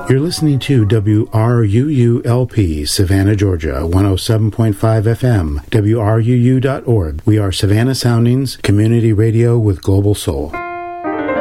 You're listening to WRUU-LP, Savannah, Georgia, 107.5 FM, WRUU.org. We are Savannah Soundings, community radio with global soul.